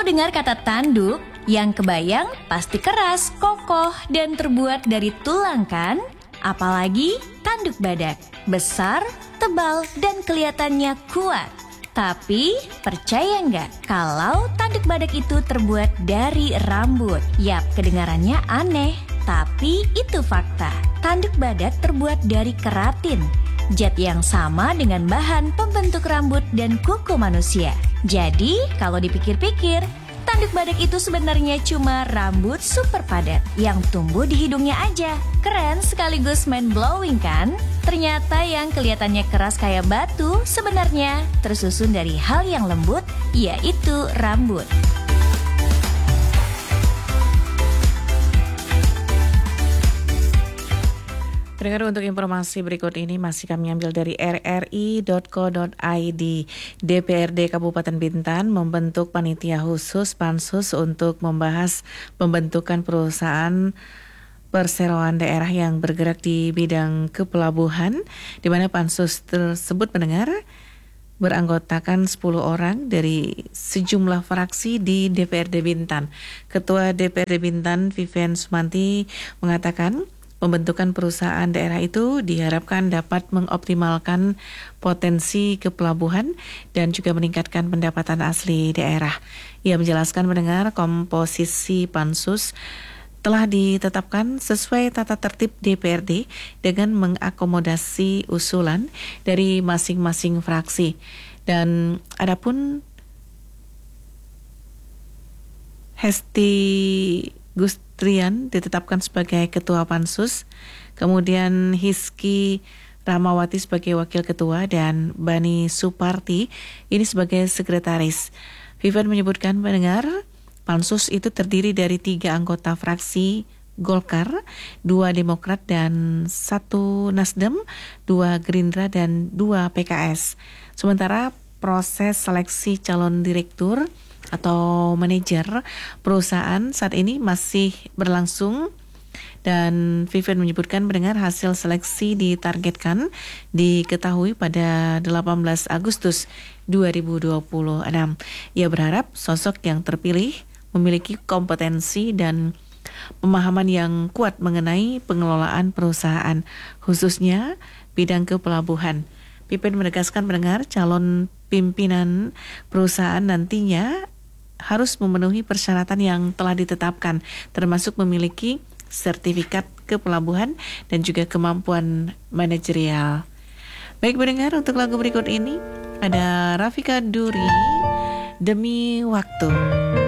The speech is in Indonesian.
dengar kata tanduk, yang kebayang pasti keras, kokoh, dan terbuat dari tulang kan? Apalagi tanduk badak, besar, tebal, dan kelihatannya kuat. Tapi percaya nggak kalau tanduk badak itu terbuat dari rambut? Yap, kedengarannya aneh, tapi itu fakta. Tanduk badak terbuat dari keratin, zat yang sama dengan bahan pembentuk rambut dan kuku manusia. Jadi, kalau dipikir-pikir, tanduk badak itu sebenarnya cuma rambut super padat yang tumbuh di hidungnya aja. Keren sekaligus mind-blowing kan? Ternyata yang kelihatannya keras kayak batu sebenarnya tersusun dari hal yang lembut, yaitu rambut. Pendengar, untuk informasi berikut ini masih kami ambil dari rri.co.id. DPRD Kabupaten Bintan membentuk panitia khusus Pansus untuk membahas pembentukan perusahaan perseroan daerah yang bergerak di bidang kepelabuhan, di mana Pansus tersebut mendengar beranggotakan 10 orang dari sejumlah fraksi di DPRD Bintan. Ketua DPRD Bintan, Vivian Sumanti, mengatakan pembentukan perusahaan daerah itu diharapkan dapat mengoptimalkan potensi kepelabuhan dan juga meningkatkan pendapatan asli daerah. Ia menjelaskan mendengar komposisi Pansus telah ditetapkan sesuai tata tertib DPRD dengan mengakomodasi usulan dari masing-masing fraksi. Dan adapun Hesti Gustrian ditetapkan sebagai Ketua Pansus, kemudian Hiski Ramawati sebagai Wakil Ketua, dan Bani Suparti ini sebagai Sekretaris. Vivian menyebutkan mendengar Pansus itu terdiri dari 3 anggota fraksi Golkar, 2 Demokrat dan 1 Nasdem, 2 Gerindra dan 2 PKS. Sementara proses seleksi calon direktur atau manajer perusahaan saat ini masih berlangsung, dan Vivian menyebutkan mendengar hasil seleksi ditargetkan diketahui pada 18 Agustus 2026. Ia berharap sosok yang terpilih memiliki kompetensi dan pemahaman yang kuat mengenai pengelolaan perusahaan, khususnya bidang kepelabuhan. Vivian menegaskan mendengar calon pimpinan perusahaan nantinya harus memenuhi persyaratan yang telah ditetapkan, termasuk memiliki sertifikat kepelabuhan dan juga kemampuan manajerial. Baik pendengar, untuk lagu berikut ini ada Rafika Duri, Demi Waktu.